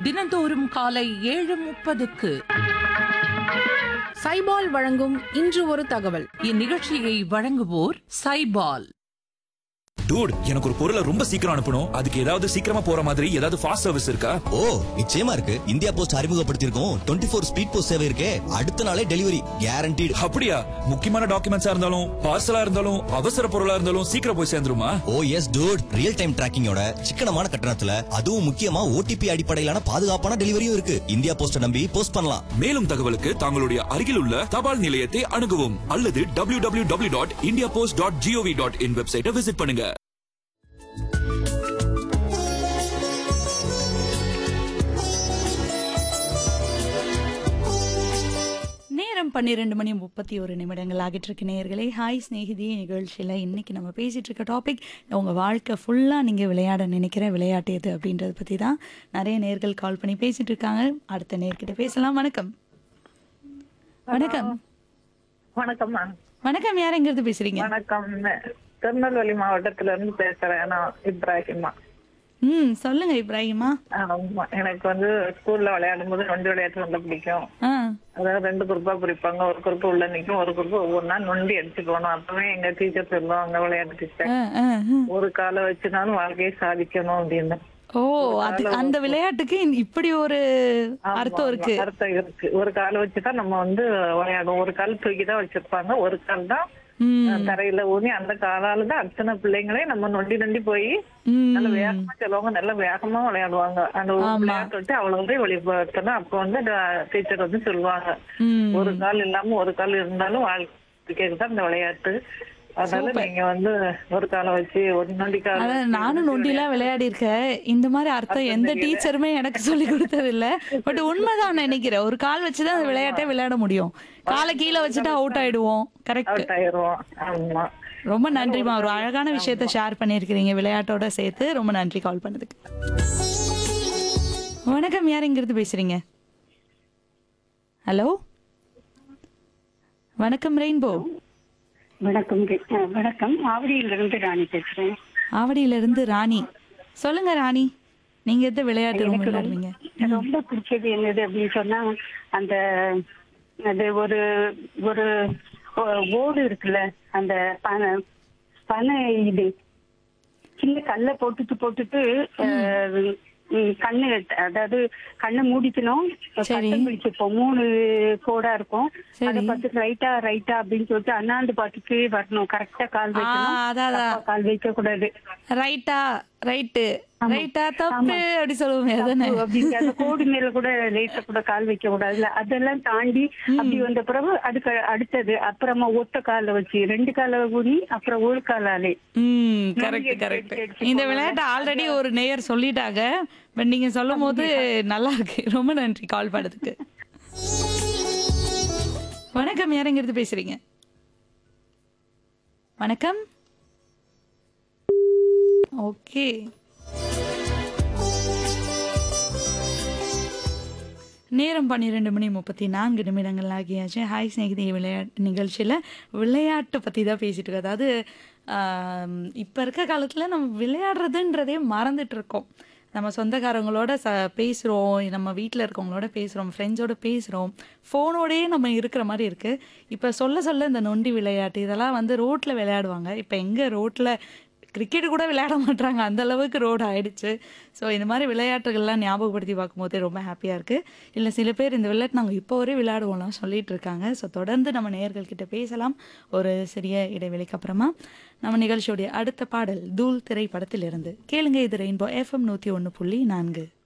தினந்தோறும் காலை 7:30க்கு சைபால் வழங்கும் இன்று ஒரு தகவல். இந்நிகழ்ச்சியை வழங்குவோர் சைபால். டூட், எனக்கு ஒரு பொருளை ரொம்ப சீக்கிரம் அனுப்பணும். அதுக்கு ஏதாவது சீக்கிரமா போற மாதிரி ஏதாவது ஃபாஸ்ட் சர்வீஸ் இருக்கா? ஓ, நிச்சயமா இருக்கு. இந்தியா போஸ்ட் அறிமுகப்படுத்தியிருக்கோம் 24 ஸ்பீட் போஸ்ட் சேவை இருக்கே. அடுத்த நாளே டெலிவரி கேரண்டீடு. அப்படியா? முக்கியமான டாக்குமெண்ட்ஸா இருந்தாலும் பார்சலா இருந்தாலும் அவசர பொருளா இருந்தாலும் சீக்கிரம் போய் சேர்ந்துருமா? ஓ எஸ் டூட், ரியல் டைம் டிராக்கிங்கோட சிக்கனமான கட்டணத்துல அதுவும் முக்கியமா ஓடிபி அடிப்படையிலான பாதுகாப்பான டெலிவரியும் இருக்கு. இந்தியா போஸ்ட் நம்பி போஸ்ட் பண்ணலாம். மேலும் தகவலுக்கு தங்களுடைய அருகில் உள்ள தபால் நிலையத்தை அணுகவும் அல்லது www.indiapost.gov.in வெப்சைட்டை விசிட் பண்ணுங்க. நேரம் 12:31 ஆகிட்டு இருக்கு நேயர்களே. ஹாய் ஸ்நேகிதி நிகழ்ச்சியில் இன்னைக்கு நம்ம பேசிட்டு இருக்க டாபிக், உங்கள் வாழ்க்கை ஃபுல்லாக நீங்கள் விளையாட நினைக்கிற விளையாட்டு எது அப்படின்றத பற்றி தான் நிறைய நேயர்கள் கால் பண்ணி பேசிட்டு இருக்காங்க. அடுத்த நேர்கிட்ட பேசலாம். வணக்கம். வணக்கம். வணக்கம்மா. வணக்கம். யார் எங்கிருந்து பேசுறீங்க? வணக்கம், திருநெல்வேலி மாவட்டத்துல இருந்து பேசுறேன். நான் இப்ராஹிமா. சொல்லுங்க இப்ராஹிமா. ஆமா, எனக்கு ஸ்கூல்ல விளையாடும் போது நொண்டி விளையாட்டு ரொம்ப பிடிக்கும். அதாவது 2 குரூப்பா பிரிப்பாங்க. ஒரு குரூப் உள்ள நிக்கும், ஒரு குரூப் ஒவ்வொரு நாள் நொண்டி அடிச்சு போகணும். அப்பவே எங்க டீச்சர் சொல்லுவாங்க, விளையாட்டு டீச்சர், ஒரு காலை வச்சுனாலும் வாழ்க்கையை சாதிக்கணும் அப்படின்னு. ஓ, அது அந்த விளையாட்டுக்கு இப்படி ஒரு அர்த்தம் இருக்கு. அர்த்தம் இருக்கு. ஒரு காலை வச்சுதான் நம்ம விளையாடுவோம். ஒரு கால் தூக்கிதான் வச்சிருப்பாங்க, ஒரு கால் தான் தரையில ஊனி. அந்த காலாலதான் அத்தனை பிள்ளைங்களே நம்ம நொண்டி போய் நல்ல வேகமா செல்வாங்க, நல்ல வேகமா விளையாடுவாங்க. அந்த விளையாட்டு வச்சு அவ்வளவு வெளிப்படுத்தணும். அப்ப டீச்சர் சொல்லுவாங்க, ஒரு கால் இல்லாம ஒரு கால் இருந்தாலும் வாழ்க்கைக்கு தான் இந்த விளையாட்டு. அதனால நீங்க ஒரு காலை வச்சு ஒரு நொண்டி கால. நானும் நொண்டிலாம் விளையாடி இருக்கேன். இந்த மாதிரி அர்த்தம் எந்த டீச்சருமே எனக்கு சொல்லி கொடுத்தது இல்ல. பட் உண்மைதான் நினைக்கிறேன். ஒரு கால் வச்சுதான் அந்த விளையாட்டே விளையாட முடியும். காலை கீழே வச்சுட்டா அவுட் ஆயிடுவோம். கரெக்ட். ரொம்ப நன்றிமா, ஒரு அழகான விஷயத்த ஷேர் பண்ணிருக்கீங்க விளையாட்டோட சேர்த்து. ரொம்ப நன்றி கால் பண்ணதுக்கு. வணக்கம். யார் எங்கிருந்து பேசுறீங்க? ஹலோ, வணக்கம் ரெயின்போ. வணக்கம். வணக்கம், ஆவடியிலிருந்து ராணி பேசுறேன். ஆவடியிலிருந்து ராணி. சொல்லுங்க ராணி, நீங்க எந்த விளையாட்டு ரொம்ப விளையாடுவீங்க? ரொம்ப பிடிச்சது என்னது அப்படின்னு சொன்னா, அந்த அது ஒரு ஒரு ஓடு இருக்குல்ல, அந்த பனை இது சின்ன கல்ல போட்டுட்டு கண்ணு, அதாவது கண்ணை மூடிக்கணும், கட்டம் பிடிச்சிருப்போம். 3 கோடா இருக்கும். அதை பார்த்து ரைட்டா அப்படின்னு சொல்லிட்டு அண்ணாந்து பாட்டுக்கு வரணும். கரெக்டா கால் வைக்கணும், கால் வைக்க கூடாது. ரைட்டா தப்பு அப்படி சொல்லுவோமே, அந்த கோடு மேல கூட ரைட்டா கூட கால் வைக்க கூடாதுல. அதெல்லாம் தாண்டி அப்படி வந்த பிறகு அதுக்கு அடுத்தது அப்புறமா ஒத்த கால வச்சு 2 கால ஊனி அப்புறம் ஒரு காலாலே. கரெக்ட். இந்த விளையாட்டு ஆல்ரெடி ஒரு நேயர் சொல்லிட்டாங்க. பட் நீங்க சொல்லும் போது நல்லா இருக்கு. ரொம்ப நன்றி கால் பண்ணதுக்கு. வணக்கம். யார் எங்கிருந்து பேசுறீங்க? வணக்கம். ஓகே, நேரம் 12:34 ஆகியாச்சு. ஹாய் ஸ்நேகிதி விளையாட்டு நிகழ்ச்சியில் விளையாட்டு பற்றி தான் பேசிட்டு இருக்கோம். அதாவது இப்போ இருக்க காலத்தில் நம்ம விளையாடுறதுன்றதே மறந்துட்டு இருக்கோம். நம்ம சொந்தக்காரங்களோட பேசுகிறோம், நம்ம வீட்டில் இருக்கவங்களோட பேசுகிறோம், ஃப்ரெண்ட்ஸோட பேசுகிறோம், ஃபோனோடையே நம்ம இருக்கிற மாதிரி இருக்குது. இப்போ சொல்ல இந்த நொண்டி விளையாட்டு இதெல்லாம் ரோட்டில் விளையாடுவாங்க. இப்போ எங்கே ரோட்டில் கிரிக்கெட் கூட விளையாட மாட்டாங்க, அந்த அளவுக்கு ரோடு ஆயிடுச்சு. ஸோ இந்த மாதிரி விளையாட்டுகள்லாம் ஞாபகப்படுத்தி பார்க்கும்போதே ரொம்ப ஹாப்பியாக இருக்குது. இல்லை சில பேர் இந்த விளையாட்டு நாங்கள் இப்போ வரை விளையாடுவோம்லாம் சொல்லிட்டு இருக்காங்க. ஸோ தொடர்ந்து நம்ம நேயர்கள்கிட்ட பேசலாம். ஒரு சிறிய இடைவெளிக்கு அப்புறமா நம்ம நிகழ்ச்சியோடைய அடுத்த பாடல் தூள் திரைப்படத்திலிருந்து கேளுங்க. இது ரெயின்போ FM 101.4.